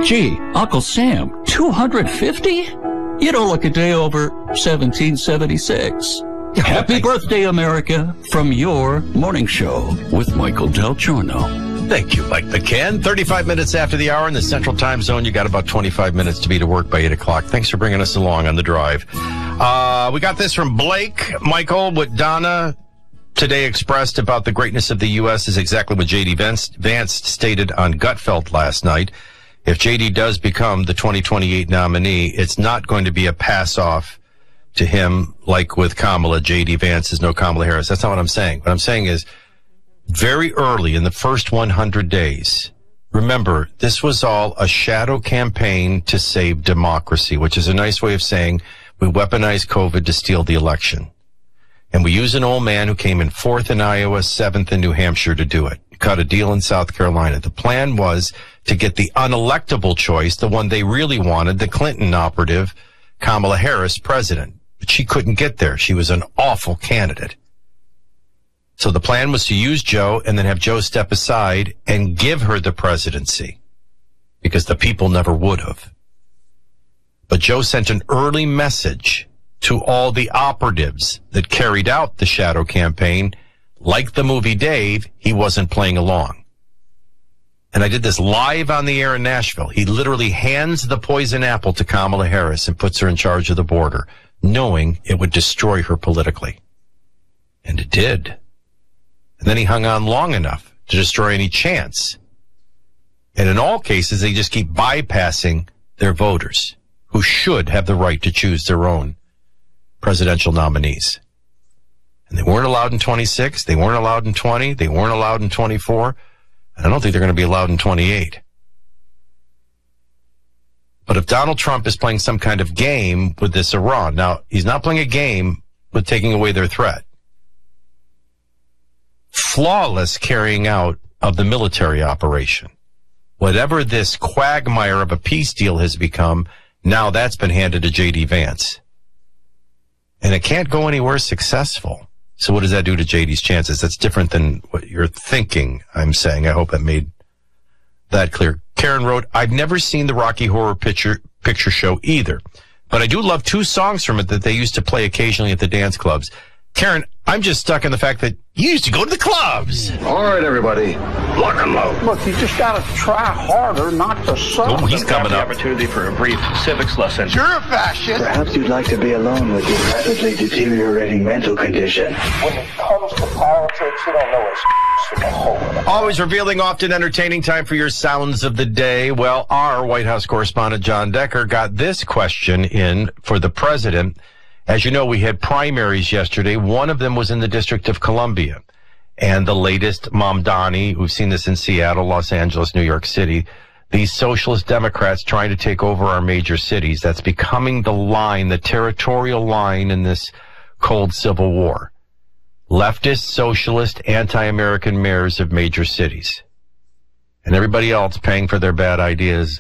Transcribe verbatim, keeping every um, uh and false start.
Gee, Uncle Sam, two hundred fifty? You don't look a day over seventeen seventy-six. Happy birthday, America, from your morning show with Michael Del Giorno. Thank you, Mike McCann. thirty-five minutes after the hour in the Central Time Zone. You got about twenty-five minutes to be to work by eight o'clock. Thanks for bringing us along on the drive. Uh, we got this from Blake. Michael, what Donna today expressed about the greatness of the U S is exactly what J D. Vance, Vance stated on Gutfeld last night. If J D does become the twenty twenty-eight nominee, it's not going to be a pass-off to him like with Kamala. J D. Vance is no Kamala Harris. That's not what I'm saying. What I'm saying is, very early in the first one hundred days, remember, this was all a shadow campaign to save democracy, which is a nice way of saying we weaponized COVID to steal the election. And we use an old man who came in fourth in Iowa, seventh in New Hampshire to do it. Cut a deal in South Carolina. The plan was to get the unelectable choice, the one they really wanted, the Clinton operative, Kamala Harris, president. But she couldn't get there. She was an awful candidate. So the plan was to use Joe and then have Joe step aside and give her the presidency, because the people never would have. But Joe sent an early message to all the operatives that carried out the shadow campaign. Like the movie Dave, he wasn't playing along. And I did this live on the air in Nashville. He literally hands the poison apple to Kamala Harris and puts her in charge of the border, knowing it would destroy her politically. And it did. And then he hung on long enough to destroy any chance. And in all cases, they just keep bypassing their voters, who should have the right to choose their own presidential nominees. And they weren't allowed in twenty-six. They weren't allowed in twenty. They weren't allowed in twenty-four. And I don't think they're going to be allowed in twenty-eight. But if Donald Trump is playing some kind of game with this Iran, now, he's not playing a game with taking away their threat. Flawless carrying out of the military operation. Whatever this quagmire of a peace deal has become, now that's been handed to J D. Vance. And it can't go anywhere successful. So what does that do to J D's chances? That's different than what you're thinking, I'm saying. I hope I made that clear. Karen wrote, I've never seen the Rocky Horror Picture, Picture Show either, but I do love two songs from it that they used to play occasionally at the dance clubs. Karen, I'm just stuck in the fact that you used to go to the clubs. All right, everybody, lock and load. Look, you just got to try harder not to suck. Oh, he's coming up. Opportunity for a brief civics lesson. You're a fascist. Perhaps you'd like to be alone with your rapidly deteriorating mental condition. When it comes to politics, you don't know what's in the hole. Always revealing, often entertaining. Time for your sounds of the day. Well, our White House correspondent, John Decker, got this question in for the president. As you know, we had primaries yesterday. One of them was in the District of Columbia. And the latest Mamdani, we've seen this in Seattle, Los Angeles, New York City, these socialist Democrats trying to take over our major cities. That's becoming the line, the territorial line in this cold civil war. Leftist, socialist, anti-American mayors of major cities. And everybody else paying for their bad ideas